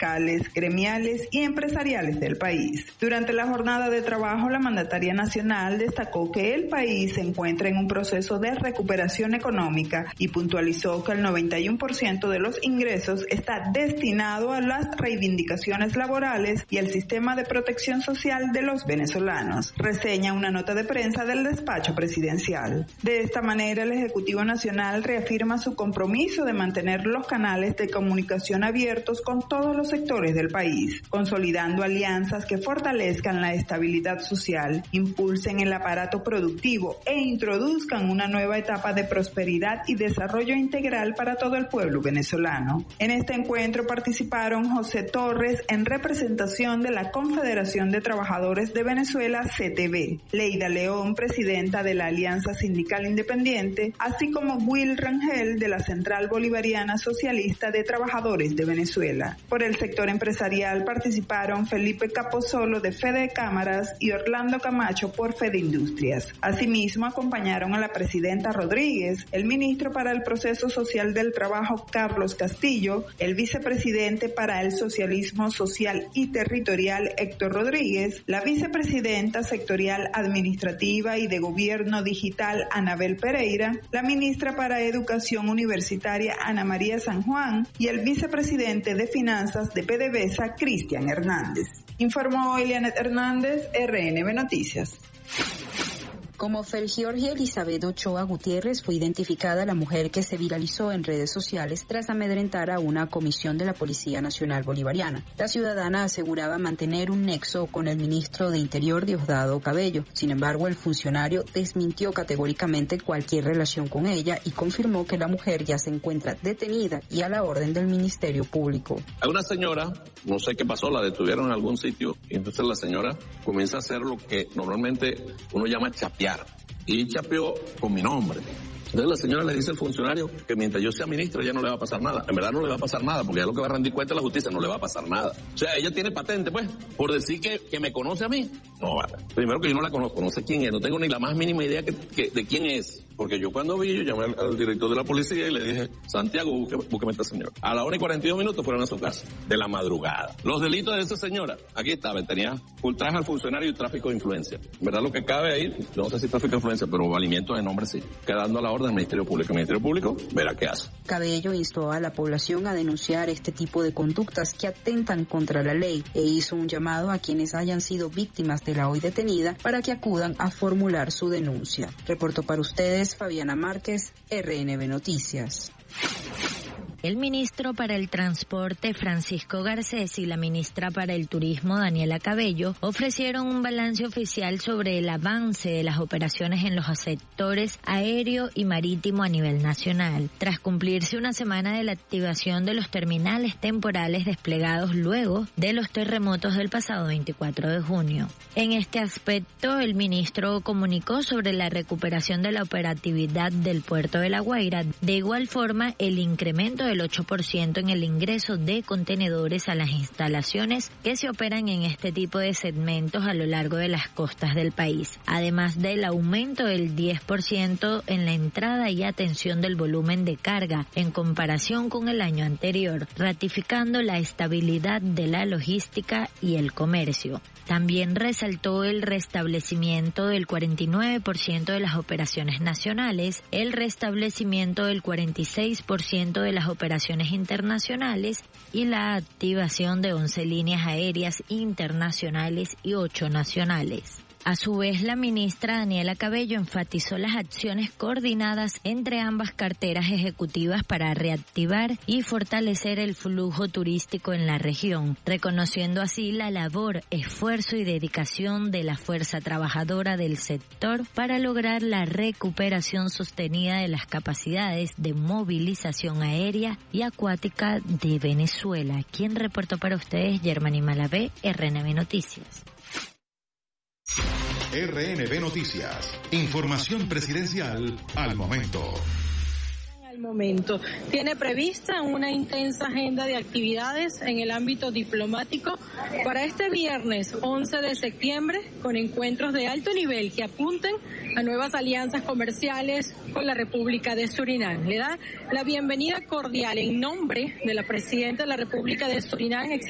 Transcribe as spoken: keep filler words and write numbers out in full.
sindicales, gremiales y empresariales del país. Durante la jornada de trabajo, la mandataria nacional destacó que el país se encuentra en un proceso de recuperación económica y puntualizó que el noventa y uno por ciento de los ingresos está destinado a las reivindicaciones laborales y al sistema de protección social de los venezolanos, reseña una nota de prensa del despacho presidencial. De esta manera, el Ejecutivo Nacional reafirma su compromiso de mantener los canales de comunicación abiertos con todos los sectores del país, consolidando alianzas que fortalezcan la estabilidad social, impulsen el aparato productivo e introduzcan una nueva etapa de prosperidad y desarrollo integral para todo el pueblo venezolano. En este encuentro participaron José Torres en representación de la Confederación de Trabajadores de Venezuela, C T V, Leida León, presidenta de la Alianza Sindical Independiente, así como Will Rangel de la Central Bolivariana Socialista de Trabajadores de Venezuela. Por el sector empresarial participaron Felipe Capozolo de Fede Cámaras y Orlando Camacho por Fede Industrias. Asimismo, acompañaron a la presidenta Rodríguez, el ministro para el Proceso Social del Trabajo Carlos Castillo, el vicepresidente para el Socialismo Social y Territorial Héctor Rodríguez, la vicepresidenta sectorial administrativa y de Gobierno Digital Anabel Pereira, la ministra para Educación Universitaria Ana María San Juan y el vicepresidente de Finanzas de PDVSA Cristian Hernández. Informó Elianet Hernández, R N B Noticias. Como Fel Georgia Elizabeth Ochoa Gutiérrez fue identificada la mujer que se viralizó en redes sociales tras amedrentar a una comisión de la Policía Nacional Bolivariana. La ciudadana aseguraba mantener un nexo con el ministro de Interior Diosdado Cabello. Sin embargo, el funcionario desmintió categóricamente cualquier relación con ella y confirmó que la mujer ya se encuentra detenida y a la orden del Ministerio Público. Hay una señora, no sé qué pasó, la detuvieron en algún sitio y entonces la señora comienza a hacer lo que normalmente uno llama chapear. Y chapeó con mi nombre. Entonces la señora le dice al funcionario que mientras yo sea ministro ya no le va a pasar nada. En verdad no le va a pasar nada, porque ya lo que va a rendir cuenta a la justicia no le va a pasar nada. O sea, ella tiene patente, pues, por decir que, que me conoce a mí. No, vale. Primero que yo no la conozco, no sé quién es, no tengo ni la más mínima idea que, que, de quién es. Porque yo cuando vi, yo llamé al, al director de la policía y le dije, Santiago, búsqueme, búsqueme a esta señora. A la hora y cuarenta y dos minutos fueron a su casa, de la madrugada. Los delitos de esa señora, aquí estaba, tenía ultraje al funcionario y tráfico de influencia. En verdad lo que cabe ahí, no sé si tráfico de influencia, pero valimiento de nombre sí. Quedando a la orden del Ministerio Público. El Ministerio Público verá qué hace. Cabello instó a la población a denunciar este tipo de conductas que atentan contra la ley e hizo un llamado a quienes hayan sido víctimas de la hoy detenida para que acudan a formular su denuncia. Reportó para ustedes Fabiana Márquez, R N B Noticias. El ministro para el Transporte, Francisco Garcés, y la ministra para el Turismo, Daniela Cabello, ofrecieron un balance oficial sobre el avance de las operaciones en los sectores aéreo y marítimo a nivel nacional, tras cumplirse una semana de la activación de los terminales temporales desplegados luego de los terremotos del pasado veinticuatro de junio. En este aspecto, el ministro comunicó sobre la recuperación de la operatividad del puerto de La Guaira. De igual forma, el incremento de el ocho por ciento en el ingreso de contenedores a las instalaciones que se operan en este tipo de segmentos a lo largo de las costas del país, además del aumento del diez por ciento en la entrada y atención del volumen de carga en comparación con el año anterior, ratificando la estabilidad de la logística y el comercio. También resaltó el restablecimiento del cuarenta y nueve por ciento de las operaciones nacionales, el restablecimiento del cuarenta y seis por ciento de las operaciones internacionales y la activación de once líneas aéreas internacionales y ocho nacionales. A su vez, la ministra Daniela Cabello enfatizó las acciones coordinadas entre ambas carteras ejecutivas para reactivar y fortalecer el flujo turístico en la región, reconociendo así la labor, esfuerzo y dedicación de la fuerza trabajadora del sector para lograr la recuperación sostenida de las capacidades de movilización aérea y acuática de Venezuela. Quien reportó para ustedes, Germany Malavé, R N B Noticias. R N B Noticias. Información presidencial al momento. Al momento. Tiene prevista una intensa agenda de actividades en el ámbito diplomático para este viernes once de septiembre, con encuentros de alto nivel que apunten a nuevas alianzas comerciales con la República de Surinam. Le da la bienvenida cordial en nombre de la presidenta de la República de Surinam,